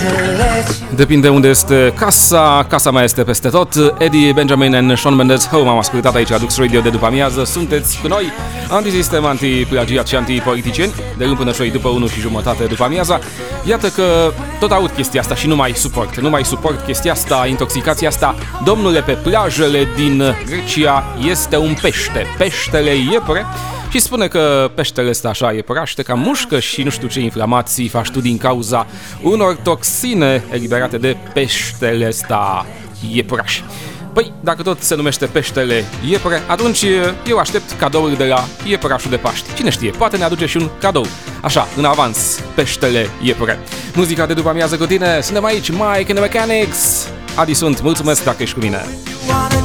Depinde unde este casa, casa mea este peste tot. Eddie Benjamin and Shawn Mendes Home am ascultat aici la Dux Radio de după amiază. Sunteți cu noi, antisistem, antiplagiat și antipoliticieni, de luni până și după 1:30 după amiaza. Iată că tot aud chestia asta și nu mai suport chestia asta, intoxicația asta. Domnule, pe plajele din Grecia este un pește, peștele iepure. Și spune că peștele ăsta așa iepuraște, cam mușcă și nu știu ce inflamații faci tu din cauza unor toxine eliberate de peștele ăsta iepuraș. Păi, dacă tot se numește peștele iepure, atunci eu aștept cadouri de la iepurașul de Paști. Cine știe, poate ne aduce și un cadou. Așa, în avans, peștele iepure. Muzica de după amiază cu tine, suntem aici, Mike and the Mechanics. Adi sunt, mulțumesc dacă ești cu mine.